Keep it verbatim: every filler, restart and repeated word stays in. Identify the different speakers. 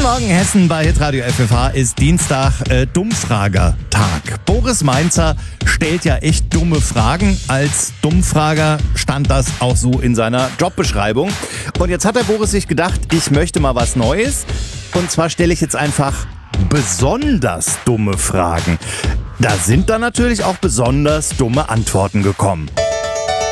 Speaker 1: Morgen Hessen bei Hitradio F F H ist Dienstag äh, Dummfrager-Tag. Boris Mainzer stellt ja echt dumme Fragen. Als Dummfrager stand das auch so in seiner Jobbeschreibung. Und jetzt hat der Boris sich gedacht, ich möchte mal was Neues. Und zwar stelle ich jetzt einfach besonders dumme Fragen. Da sind dann natürlich auch besonders dumme Antworten gekommen.